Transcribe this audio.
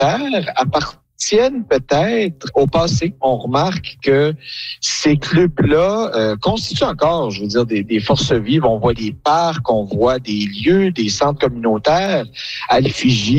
communautaires appartiennent peut-être au passé. On remarque que ces clubs-là constituent encore, je veux dire, des forces vives. On voit des parcs, on voit des lieux, des centres communautaires à l'effigie